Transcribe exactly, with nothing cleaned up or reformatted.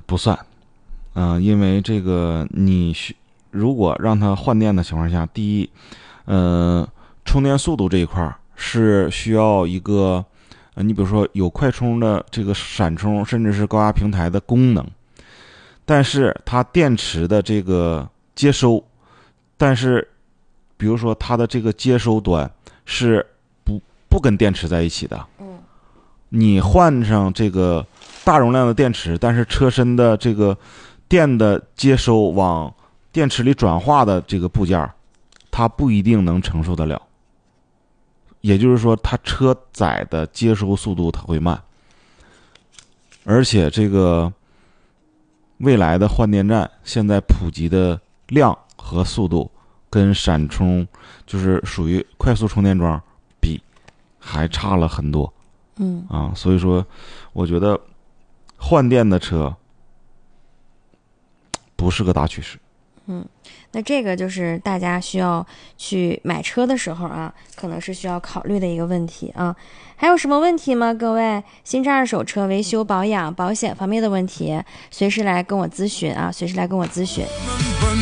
不算，嗯、呃，因为这个你需如果让它换电的情况下，第一，呃，充电速度这一块是需要一个，呃，你比如说有快充的这个闪充，甚至是高压平台的功能，但是它电池的这个接收，但是比如说它的这个接收端是不不跟电池在一起的， 嗯， 你换上这个大容量的电池，但是车身的这个电的接收往电池里转化的这个部件，它不一定能承受得了。也就是说，它车载的接收速度它会慢，而且这个未来的换电站现在普及的量和速度跟闪充就是属于快速充电桩比还差了很多。 嗯啊，所以说我觉得换电的车不是个大趋势。 嗯，那这个就是大家需要去买车的时候啊，可能是需要考虑的一个问题啊。还有什么问题吗？各位，新车二手车维修保养保险方面的问题，随时来跟我咨询啊，随时来跟我咨询。